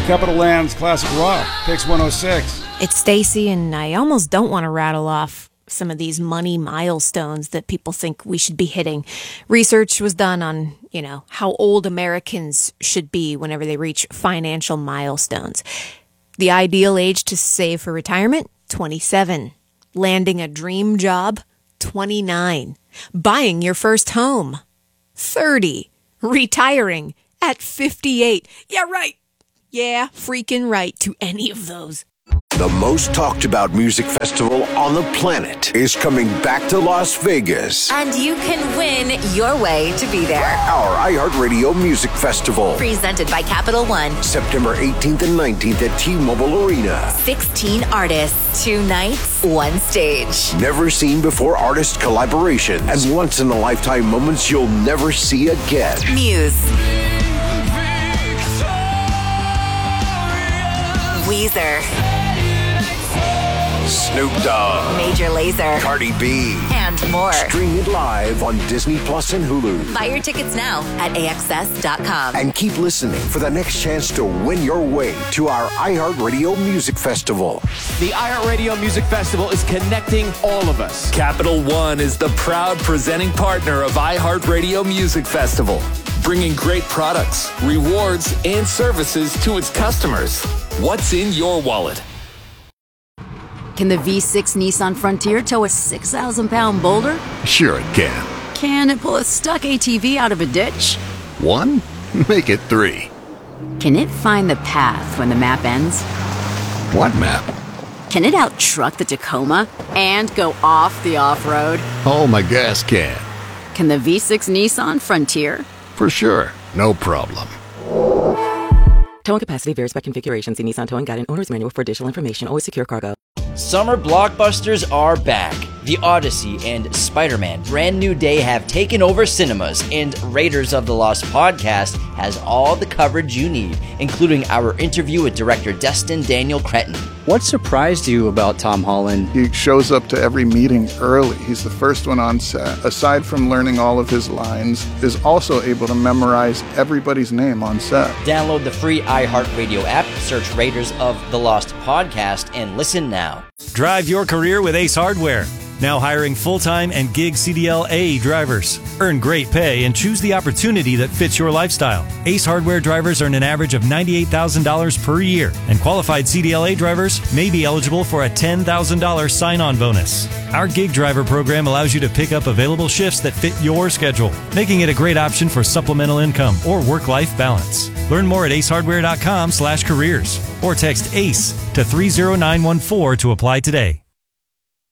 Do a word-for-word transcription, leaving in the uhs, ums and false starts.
Capital Land's Classic Rock, Pix one oh six. It's Stacy, and I almost don't want to rattle off some of these money milestones that people think we should be hitting. Research was done on, you know, how old Americans should be whenever they reach financial milestones. The ideal age to save for retirement, twenty-seven. Landing a dream job, twenty-nine. Buying your first home, thirty. Retiring at fifty-eight. Yeah, right. Yeah, freaking right to any of those. The most talked about music festival on the planet is coming back to Las Vegas. And you can win your way to be there. Our iHeartRadio Music Festival. Presented by Capital One. September eighteenth and nineteenth at T-Mobile Arena. sixteen artists, two nights, one stage. Never seen before artist collaborations and once in a lifetime moments you'll never see again. Muse. Weezer. Snoop Dogg. Major Lazer. Cardi B. And more. Stream it live on Disney Plus and Hulu. Buy your tickets now at A X S dot com. And keep listening for the next chance to win your way to our iHeartRadio Music Festival. The iHeartRadio Music Festival is connecting all of us. Capital One is the proud presenting partner of iHeartRadio Music Festival, bringing great products, rewards, and services to its customers. What's in your wallet? Can the V six Nissan Frontier tow a six thousand pound boulder? Sure it can. Can it pull a stuck A T V out of a ditch? One? Make it three. Can it find the path when the map ends? What map? Can it out-truck the Tacoma and go off the off-road? Oh, my gas can. Can the V six Nissan Frontier? For sure. No problem. Towing capacity varies by configuration. See Nissan Towing Guide and Owner's Manual for additional information. Always secure cargo. Summer blockbusters are back. The Odyssey and Spider-Man Brand New Day have taken over cinemas, and Raiders of the Lost podcast has all the coverage you need, including our interview with director Destin Daniel Cretton. What surprised you about Tom Holland? He shows up to every meeting early. He's the first one on set. Aside from learning all of his lines, is also able to memorize everybody's name on set. Download the free iHeartRadio app, search Raiders of the Lost podcast, and listen now. Drive your career with Ace Hardware. Now hiring full-time and gig C D L A drivers. Earn great pay and choose the opportunity that fits your lifestyle. Ace Hardware drivers earn an average of ninety-eight thousand dollars per year, and qualified C D L A drivers may be eligible for a ten thousand dollars sign-on bonus. Our gig driver program allows you to pick up available shifts that fit your schedule, making it a great option for supplemental income or work-life balance. Learn more at acehardware dot com slash careers or text ACE to three zero nine one four to apply today.